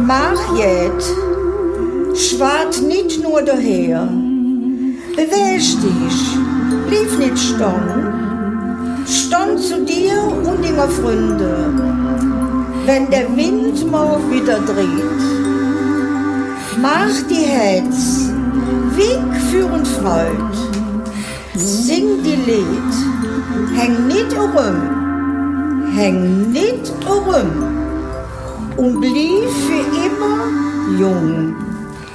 Mach jet, schwart nicht nur daher, beweg dich, blieb nicht stehen, stand zu dir und deiner Freunde, wenn der Wind mal wieder dreht. Mach die Herz, Weg führend Freud, sing die Lied, häng nicht rum und blieb für immer jung.